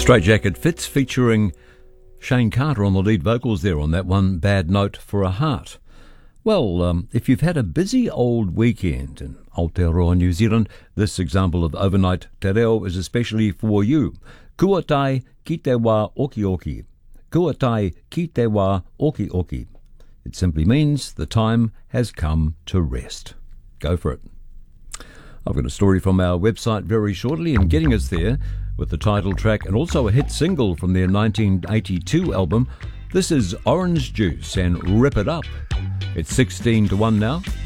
Straight Jacket Fits featuring Shane Carter on the lead vocals there on that one, Bad Note for a Heart. Well, if you've had a busy old weekend in Aotearoa, New Zealand, this example of overnight te reo is especially for you. Kua tae ki te wā oki oki. Kua tae ki te wā oki oki. It simply means the time has come to rest. Go for it. I've got a story from our website very shortly, and getting us there with the title track and also a hit single from their 1982 album. This is Orange Juice and Rip It Up. It's 16 to 1 now.